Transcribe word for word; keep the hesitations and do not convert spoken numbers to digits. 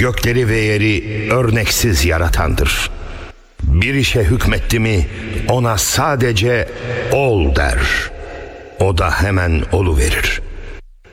gökleri ve yeri örneksiz yaratandır. Bir işe hükmetti mi ona sadece ol der. O da hemen oluverir.